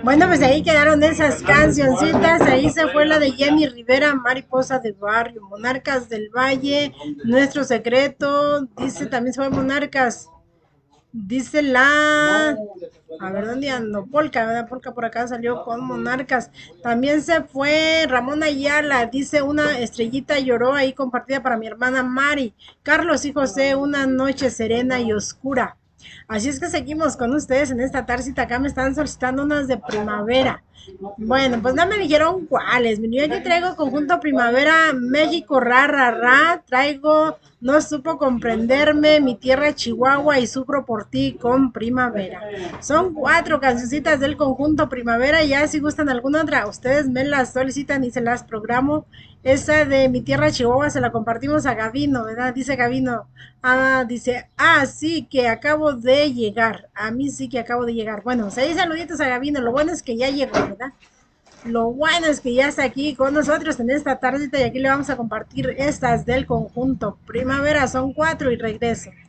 Bueno, pues ahí quedaron esas cancioncitas. Ahí se fue la de Jenny Rivera, Mariposa de Barrio, Monarcas del Valle, Nuestro Secreto. Dice también se fue Monarcas. Dice la. A ver, ¿dónde ando? Polka, ¿verdad? Polka por acá salió con Monarcas. También se fue Ramón Ayala. Dice una estrellita lloró ahí compartida para mi hermana Mari. Carlos y José, una noche serena y oscura. Así es que seguimos con ustedes en esta tarcita. Acá me están solicitando unas de primavera. Bueno, pues no me dijeron cuáles. Yo aquí traigo conjunto primavera México, ra, ra, ra. Traigo no supo comprenderme, mi tierra Chihuahua y sufro por ti con primavera. Son 4 cancioncitas del conjunto primavera. Ya si gustan alguna otra, ustedes me las solicitan y se las programo. Esa de mi tierra Chihuahua se la compartimos a Gavino, ¿verdad? Dice Gavino. Dice, sí, que acabo de llegar. A mí sí que acabo de llegar. Bueno, 6 saluditos a Gavino. Lo bueno es que ya llegó, ¿verdad? Lo bueno es que ya está aquí con nosotros en esta tardita y aquí le vamos a compartir estas del conjunto Primavera. Son 4 y regreso.